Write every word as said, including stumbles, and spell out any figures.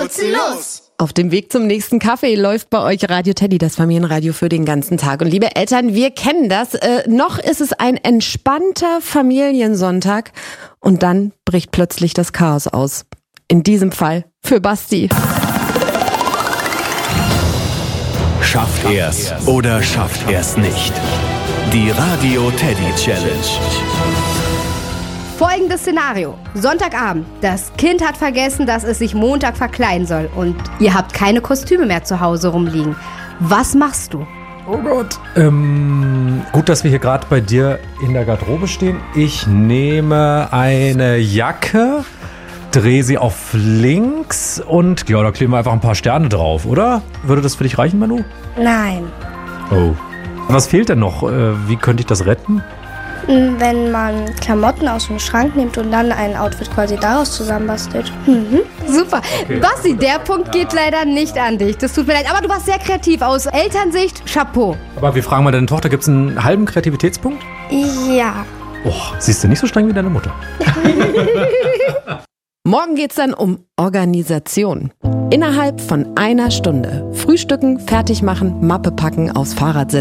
putzen los! Auf dem Weg zum nächsten Kaffee läuft bei euch Radio Teddy, das Familienradio für den ganzen Tag. Und liebe Eltern, wir kennen das. Äh, noch ist es ein entspannter Familiensonntag und dann bricht plötzlich das Chaos aus. In diesem Fall für Basti. Schafft er's oder schafft er's nicht? Die Radio Teddy Challenge. Folgendes Szenario. Sonntagabend. Das Kind hat vergessen, dass es sich Montag verkleiden soll. Und ihr habt keine Kostüme mehr zu Hause rumliegen. Was machst du? Oh Gott. Ähm, gut, dass wir hier gerade bei dir in der Garderobe stehen. Ich nehme eine Jacke, drehe sie auf links und ja, da kleben wir einfach ein paar Sterne drauf, oder? Würde das für dich reichen, Manu? Nein. Oh. Was fehlt denn noch? Wie könnte ich das retten? Wenn man Klamotten aus dem Schrank nimmt und dann ein Outfit quasi daraus zusammenbastelt. Mhm. Super. Okay. Basti, der Punkt geht leider nicht an dich. Das tut mir leid. Aber du warst sehr kreativ. Aus Elternsicht, Chapeau. Aber wir fragen mal deine Tochter, gibt es einen halben Kreativitätspunkt? Ja. Oh, siehst du nicht so streng wie deine Mutter. Morgen geht's dann um Organisation. Innerhalb von einer Stunde frühstücken, fertig machen, Mappe packen, aufs Fahrrad setzen.